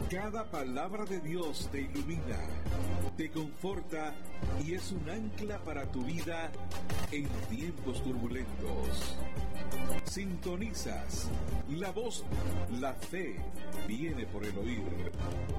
Cada palabra de Dios te ilumina, te conforta y es un ancla para tu vida en tiempos turbulentos. Sintonizas la voz, la fe viene por el oír.